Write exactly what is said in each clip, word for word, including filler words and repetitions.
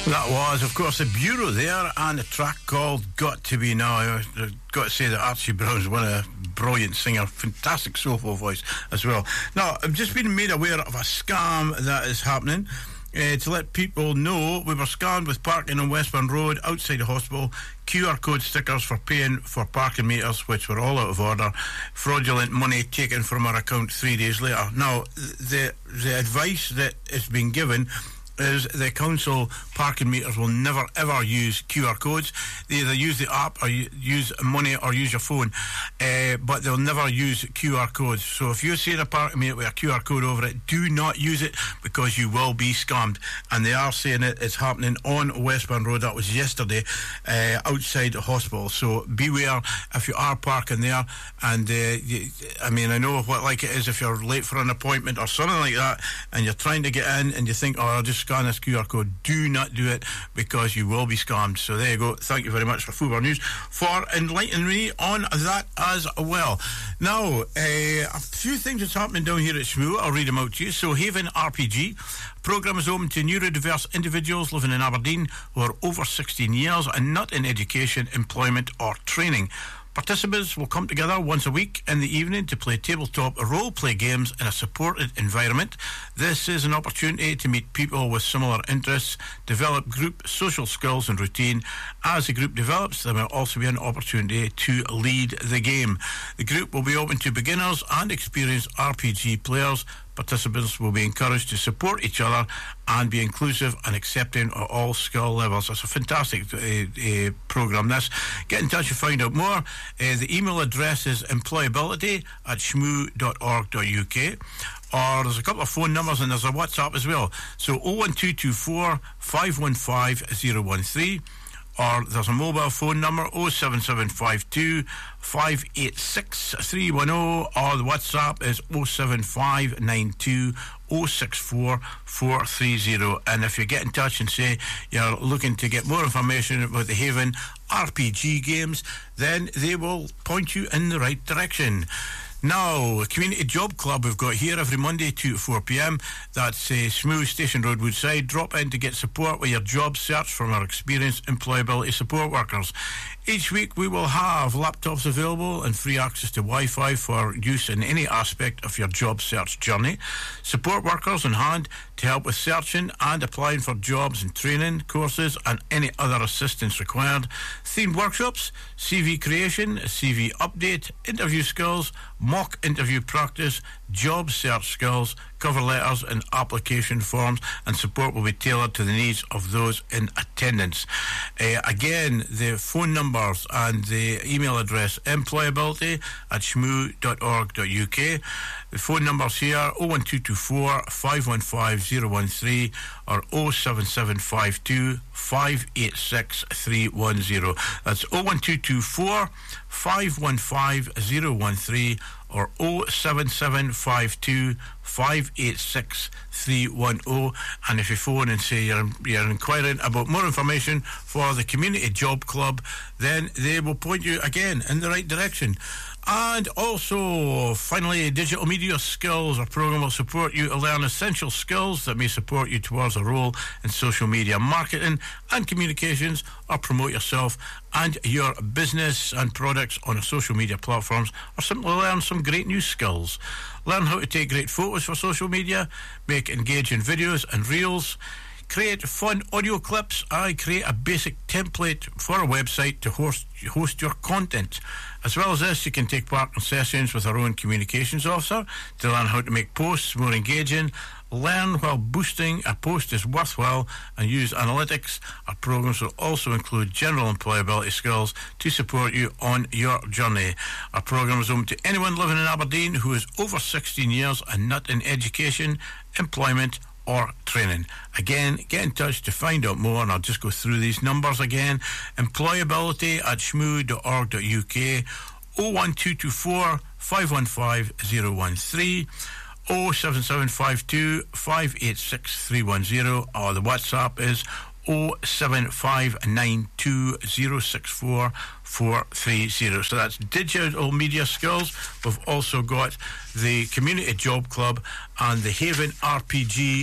That was, of course, the Bureau there, and a track called Got to Be Now. I've got to say that Archie Brown's one a brilliant singer, fantastic soulful voice as well. Now, I've just been made aware of a scam that is happening. Uh, to let people know, we were scammed with parking on Westbourne Road outside the hospital, Q R code stickers for paying for parking meters, which were all out of order, fraudulent money taken from our account three days later. Now, the the advice that is being given is the council parking meters will never ever use Q R codes. They either use the app or use money or use your phone, uh, but they'll never use Q R codes. So if you see a parking meter with a Q R code over it, do not use it, because you will be scammed. And they are saying it is happening on Westbourne Road. That was yesterday, uh, outside the hospital. So beware if you are parking there. And uh, you, I mean, I know what like it is if you're late for an appointment or something like that, and you're trying to get in and you think, oh, I'll just scan this Q R code. Do not do it, because you will be scammed. So there you go. Thank you very much for Fubar News for enlightening me on that as well. Now, uh, a few things that's happening down here at Shmoo. I'll read them out to you. So Haven R P G programme is open to neurodiverse individuals living in Aberdeen who are over sixteen years and not in education, employment or training. Participants will come together once a week in the evening to play tabletop role-play games in a supported environment. This is an opportunity to meet people with similar interests, develop group social skills and routine. As the group develops, there will also be an opportunity to lead the game. The group will be open to beginners and experienced R P G players. Participants will be encouraged to support each other and be inclusive and accepting at all skill levels. It's a fantastic uh, uh, programme, this. Get in touch to find out more. Uh, the email address is employability at shmoo dot org dot u k. Or there's a couple of phone numbers and there's a WhatsApp as well. So oh one two two four, five one five, oh one three. Or there's a mobile phone number oh seven seven five two, five eight six, three one oh, or the WhatsApp is oh seven five nine two, oh six four, four three oh. And if you get in touch and say you're looking to get more information about the Haven R P G games, then they will point you in the right direction. Now, a community job club we've got here every Monday two to four p.m. That's uh, Smooth Station Road, Woodside. Drop in to get support with your job search from our experienced employability support workers. Each week we will have laptops available and free access to Wi-Fi for use in any aspect of your job search journey. Support workers on hand to help with searching and applying for jobs and training, courses and any other assistance required. Themed workshops, C V creation, C V update, interview skills, mock interview practice, job search skills, cover letters and application forms, and support will be tailored to the needs of those in attendance. Uh, again, the phone numbers and the email address, employability at shmoo dot org dot u k. The phone numbers here, oh one two two four, five one five, oh one three or oh seven seven five two, five eight six, three one oh. That's oh one two two four, five one five, oh one three or oh seven seven five two, five eight six, three one oh. And if you phone and say you're, you're inquiring about more information for the Community Job Club, then they will point you again in the right direction. And also, finally, Digital Media Skills, a program will support you to learn essential skills that may support you towards a role in social media marketing and communications, or promote yourself and your business and products on social media platforms, or simply learn some great new skills. Learn how to take great photos for social media, make engaging videos and reels, create fun audio clips. I create a basic template for a website to host host your content. As well as this, you can take part in sessions with our own communications officer to learn how to make posts more engaging, learn while boosting a post is worthwhile, and use analytics. Our programs will also include general employability skills to support you on your journey. Our program is open to anyone living in Aberdeen who is over sixteen years and not in education, employment or training. Again, get in touch to find out more, and I'll just go through these numbers again. Employability at shmoo dot org dot u k, oh one two two four, five one five, oh one three, oh seven seven five two, five eight six, three one oh, or the WhatsApp is oh seven five nine two, oh six four, four three oh. So that's Digital Media Skills. We've also got the Community Job Club and the Haven R P G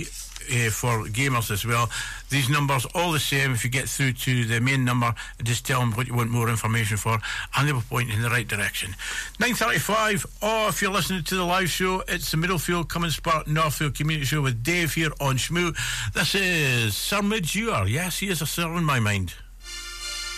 uh, for gamers as well. These numbers, all the same, if you get through to the main number, just tell them what you want more information for, and they will point you in the right direction. nine thirty-five, or if you're listening to the live show, it's the Middlefield Cummins Park Northfield Community Show with Dave here on Shmoo. This is Sir Midge Ure. Yes, he is a sir in my mind.